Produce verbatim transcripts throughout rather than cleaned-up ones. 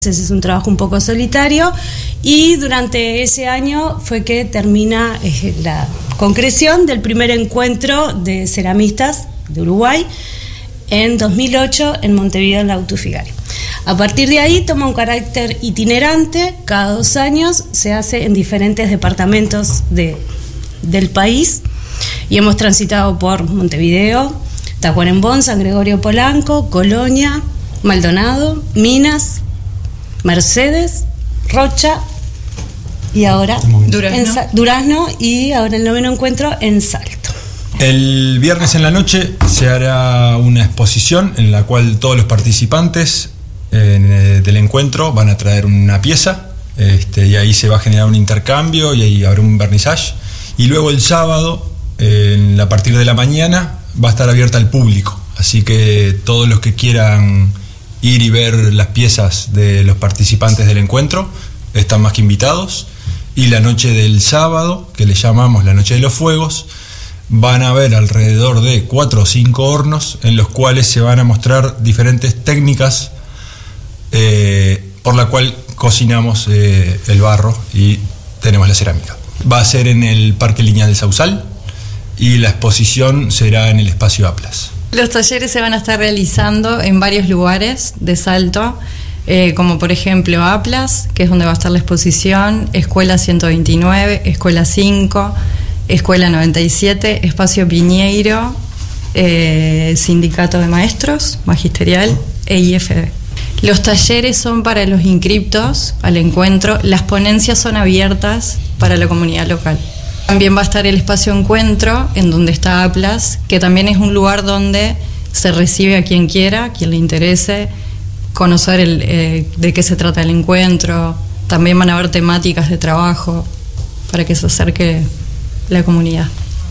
Ese es un trabajo un poco solitario y durante ese año fue que termina eh, la concreción del primer encuentro de ceramistas de Uruguay en dos mil ocho en Montevideo, en la Utufigari. A partir de ahí toma un carácter itinerante, cada dos años se hace en diferentes departamentos de, del país y hemos transitado por Montevideo, Tacuarembó, San Gregorio Polanco, Colonia, Maldonado, Minas, Mercedes, Rocha y ahora Durazno. En Sa- Durazno y ahora el noveno encuentro en Salto. El viernes en la noche se hará una exposición en la cual todos los participantes eh, del encuentro van a traer una pieza este, y ahí se va a generar un intercambio y ahí habrá un vernissage y luego el sábado eh, a partir de la mañana va a estar abierta al público, así que todos los que quieran ir y ver las piezas de los participantes del encuentro están más que invitados. Y la noche del sábado, que le llamamos la noche de los fuegos, van a haber alrededor de cuatro o cinco hornos en los cuales se van a mostrar diferentes técnicas eh, por la cual cocinamos eh, el barro y tenemos la cerámica. Va a ser en el Parque Lineal del Sausal y la exposición será en el espacio Aplas. Los talleres se van a estar realizando en varios lugares de Salto, eh, como por ejemplo Aplas, que es donde va a estar la exposición, Escuela ciento veintinueve, Escuela cinco, Escuela noventa y siete, Espacio Piñeiro, eh, Sindicato de Maestros, Magisterial e I F B. Los talleres son para los inscriptos al encuentro, las ponencias son abiertas para la comunidad local. También va a estar el espacio encuentro, en donde está Aplas, que también es un lugar donde se recibe a quien quiera, a quien le interese, conocer el, eh, de qué se trata el encuentro. También van a haber temáticas de trabajo para que se acerque la comunidad.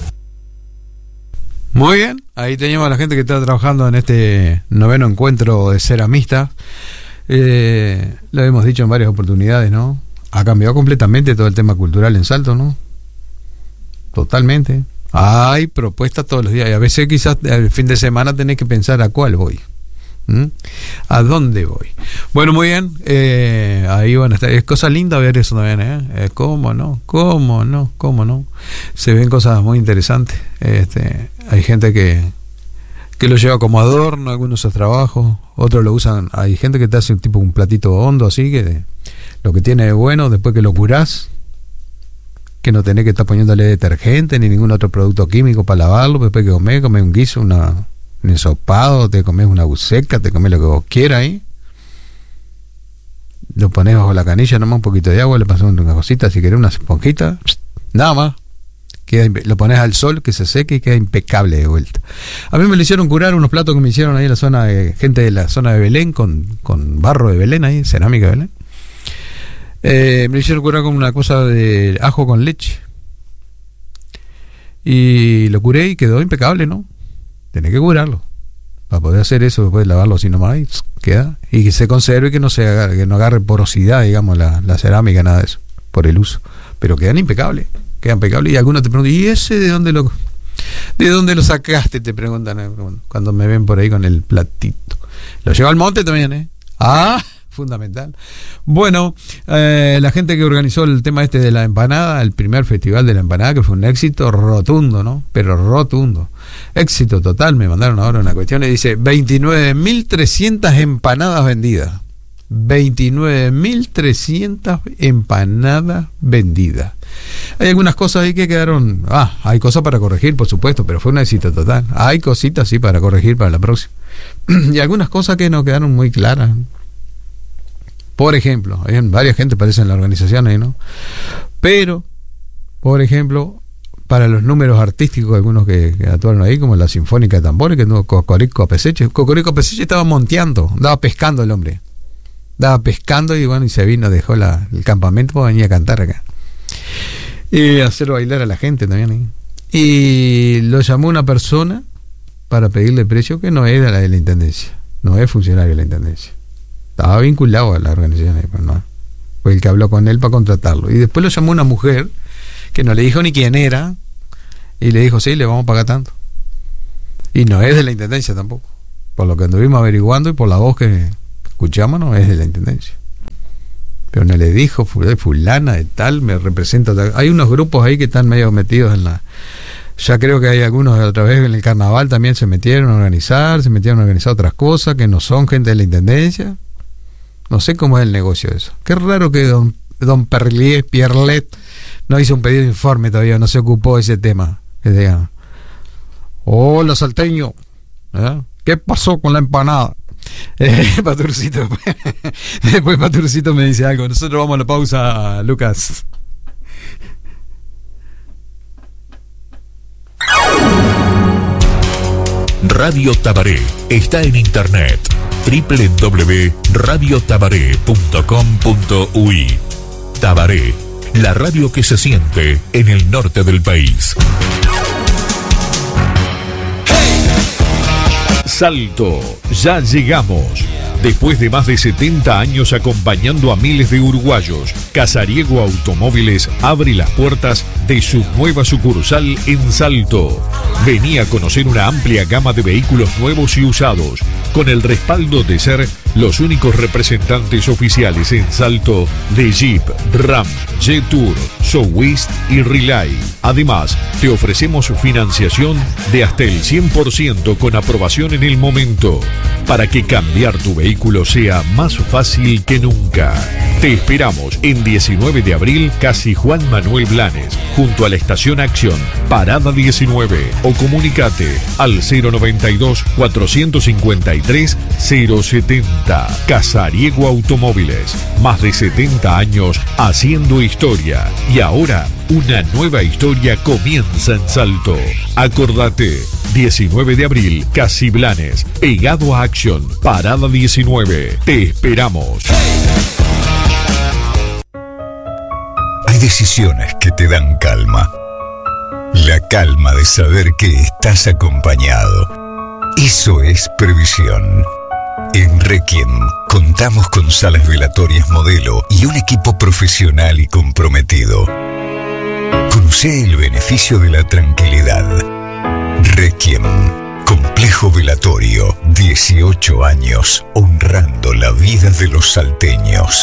Muy bien, ahí teníamos a la gente que está trabajando en este noveno encuentro de ceramistas. Eh, lo hemos dicho en varias oportunidades, ¿no? Ha cambiado completamente todo el tema cultural en Salto, ¿no? Totalmente. Hay propuestas todos los días y a veces quizás el fin de semana tenés que pensar a cuál voy. ¿Mm? ¿A dónde voy? Bueno, muy bien. Eh, ahí van a estar. Es cosa linda ver eso también, ¿eh? Eh, ¿Cómo no? ¿Cómo no? ¿Cómo no? Se ven cosas muy interesantes. Este, hay gente que que lo lleva como adorno, algunos de sus trabajos, otros lo usan. Hay gente que te hace tipo un platito hondo así, que lo que tiene de bueno, después que lo curás, que no tenés que estar poniéndole detergente ni ningún otro producto químico para lavarlo. Después que comés, comés un guiso, una, un ensopado, te comés una buceca, te comés lo que vos quieras ahí. Lo ponés bajo la canilla, nomás un poquito de agua, le pasás una cosita, si querés una esponjita, nada más. Queda, lo ponés al sol, que se seque y queda impecable de vuelta. A mí me lo hicieron curar unos platos que me hicieron ahí en la zona de gente de la zona de Belén, con, con barro de Belén ahí, cerámica de Belén. Eh, me hicieron curar con una cosa de ajo con leche y lo curé y quedó impecable, ¿no? Tenés que curarlo para poder hacer eso, después de lavarlo así nomás y queda, y que se conserve y que no se agarre, que no agarre porosidad, digamos, la, la cerámica, nada de eso, por el uso, pero quedan impecables, quedan impecables. Y algunos te preguntan, ¿y ese de dónde lo de dónde lo sacaste? Te preguntan cuando me ven por ahí con el platito. Lo llevo al monte también, ¿eh? Ah, fundamental. Bueno, eh, la gente que organizó el tema este de la empanada, el primer festival de la empanada, que fue un éxito rotundo, ¿no? Pero rotundo. Éxito total. Me mandaron ahora una cuestión y dice veintinueve mil trescientas empanadas vendidas. veintinueve mil trescientas empanadas vendidas. Hay algunas cosas ahí que quedaron... Ah, hay cosas para corregir, por supuesto, pero fue un éxito total. Hay cositas, sí, para corregir para la próxima. Y algunas cosas que no quedaron muy claras. Por ejemplo, hay varias gente parece en la organización ahí, ¿no? Pero, por ejemplo, para los números artísticos, algunos que, que actuaron ahí, como la Sinfónica de Tambores, que no, Cocorico Peseche. Cocorico Peseche estaba monteando, andaba pescando el hombre. Andaba pescando y bueno, y se vino, dejó la, el campamento para venir a cantar acá. Y hacer bailar a la gente también ahí. Y lo llamó una persona para pedirle precio que no era la de la Intendencia. No es funcionario de la Intendencia. Estaba vinculado a la organización, pues no. Fue el que habló con él para contratarlo. Y después lo llamó una mujer que no le dijo ni quién era y le dijo, sí, le vamos a pagar tanto. Y no es de la Intendencia tampoco. Por lo que anduvimos averiguando y por la voz que escuchamos, no es de la Intendencia. pero no le dijo fulana de tal, me representa tal. Hay unos grupos ahí que están medio metidos en la... Ya creo que hay algunos otra vez en el carnaval también se metieron a organizar, se metieron a organizar otras cosas que no son gente de la intendencia. No sé cómo es el negocio de eso. Qué raro que don, don Perlier, Pierlet no hizo un pedido de informe todavía, no se ocupó de ese tema. Que digan, hola salteño, ¿eh? ¿Qué pasó con la empanada? Eh, Paturcito, después Paturcito me dice algo. Nosotros vamos a la pausa, Lucas. Radio Tabaré está en internet doble u doble u doble u punto radio tabaré punto com punto u i. Tabaré, la radio que se siente en el norte del país. Salto, ya llegamos. Después de más de setenta años acompañando a miles de uruguayos, Casariego Automóviles abre las puertas de su nueva sucursal en Salto. Vení a conocer una amplia gama de vehículos nuevos y usados, con el respaldo de ser los únicos representantes oficiales en Salto de Jeep, Ram, Jetour, Sowist y Relay. Además, te ofrecemos financiación de hasta el cien por ciento con aprobación en el momento, para que cambiar tu vehículo sea más fácil que nunca. Te esperamos en diecinueve de abril, Casi Juan Manuel Blanes, junto a la Estación Acción, Parada diecinueve, o comunicate al cero noventa y dos, cuatrocientos cincuenta y tres, cero setenta. Casariego Automóviles, más de setenta años haciendo historia, y ahora una nueva historia comienza en Salto. Acordate, diecinueve de abril, Casi Blanes, pegado a Acción, Parada diecinueve. Te esperamos. Hay decisiones que te dan calma. La calma de saber que estás acompañado. Eso es previsión. En Requiem contamos con salas velatorias modelo y un equipo profesional y comprometido. Conoce el beneficio de la tranquilidad. Requiem, complejo velatorio, dieciocho años honrando la vida de los salteños.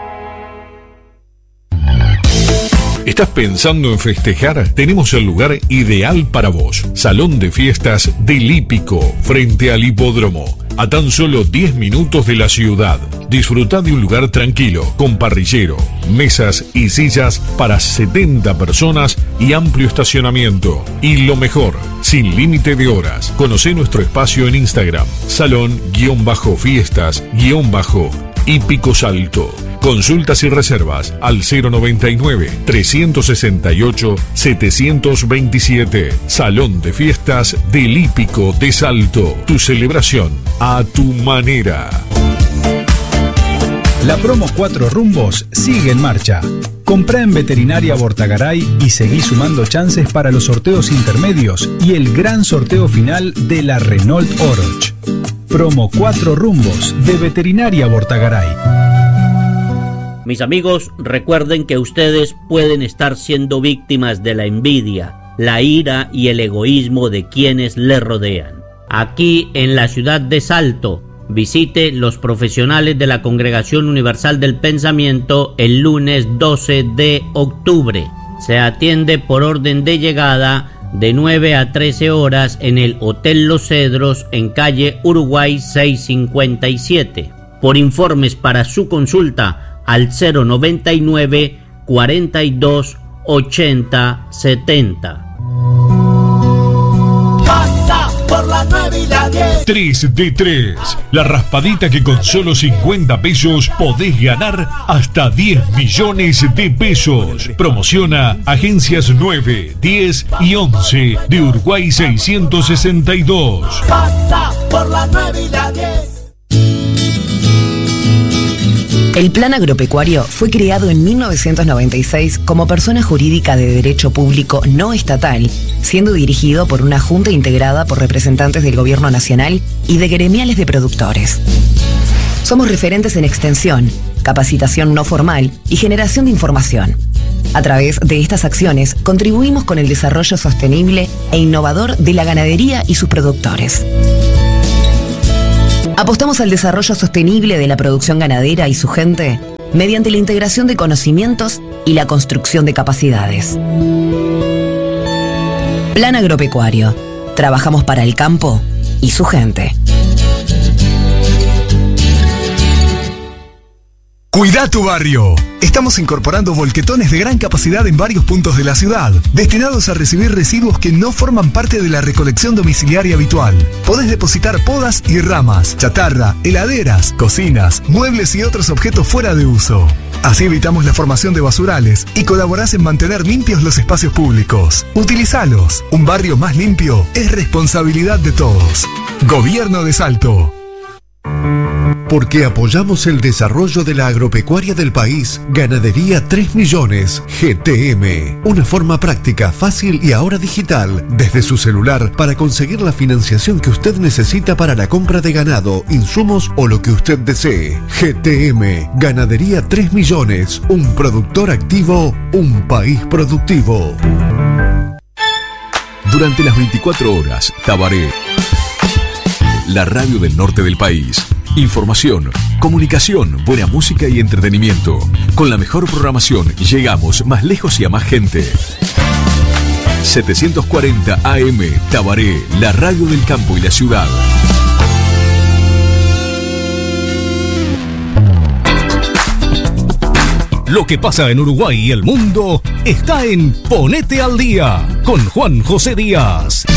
¿Estás pensando en festejar? Tenemos el lugar ideal para vos. Salón de fiestas del Hípico, frente al hipódromo, a tan solo diez minutos de la ciudad. Disfrutá de un lugar tranquilo, con parrillero, mesas y sillas para setenta personas y amplio estacionamiento. Y lo mejor, sin límite de horas. Conocé nuestro espacio en Instagram, salón-fiestas-hípico Salto. Consultas y reservas al cero noventa y nueve, trescientos sesenta y ocho, setecientos veintisiete. Salón de fiestas del Hípico de Salto. Tu celebración a tu manera. La promo Cuatro Rumbos sigue en marcha. Comprá en Veterinaria Bortagaray y seguí sumando chances para los sorteos intermedios y el gran sorteo final de la Renault Oroch. Promo Cuatro Rumbos de Veterinaria Bortagaray. Mis amigos, recuerden que ustedes pueden estar siendo víctimas de la envidia, la ira y el egoísmo de quienes le rodean. Aquí en la ciudad de Salto, visite los profesionales de la Congregación Universal del Pensamiento el lunes doce de octubre. Se atiende por orden de llegada de nueve a trece horas en el Hotel Los Cedros en calle Uruguay seiscientos cincuenta y siete. Por informes para su consulta, al cero noventa y nueve, cuarenta y dos, ochenta, setenta. Pasa por la nueve y la diez. tres de tres. La raspadita que con solo cincuenta pesos podés ganar hasta diez millones de pesos. Promociona Agencias nueve, diez y once de Uruguay seiscientos sesenta y dos. Pasa por la nueve y la diez. El Plan Agropecuario fue creado en mil novecientos noventa y seis como persona jurídica de derecho público no estatal, siendo dirigido por una junta integrada por representantes del Gobierno Nacional y de gremiales de productores. Somos referentes en extensión, capacitación no formal y generación de información. A través de estas acciones contribuimos con el desarrollo sostenible e innovador de la ganadería y sus productores. Apostamos al desarrollo sostenible de la producción ganadera y su gente mediante la integración de conocimientos y la construcción de capacidades. Plan Agropecuario. Trabajamos para el campo y su gente. Cuida tu barrio. Estamos incorporando volquetones de gran capacidad en varios puntos de la ciudad, destinados a recibir residuos que no forman parte de la recolección domiciliaria habitual. Podés depositar podas y ramas, chatarra, heladeras, cocinas, muebles y otros objetos fuera de uso. Así evitamos la formación de basurales y colaborás en mantener limpios los espacios públicos. Utilizalos. Un barrio más limpio es responsabilidad de todos. Gobierno de Salto. Porque apoyamos el desarrollo de la agropecuaria del país, Ganadería tres millones G T M. Una forma práctica, fácil y ahora digital, desde su celular, para conseguir la financiación que usted necesita para la compra de ganado, insumos o lo que usted desee. G T M, Ganadería tres millones. Un productor activo, un país productivo. Durante las veinticuatro horas, Tabaré, la radio del norte del país. Información, comunicación, buena música y entretenimiento. Con la mejor programación llegamos más lejos y a más gente. setecientos cuarenta A M, Tabaré, la radio del campo y la ciudad. Lo que pasa en Uruguay y el mundo está en Ponete al Día con Juan José Díaz.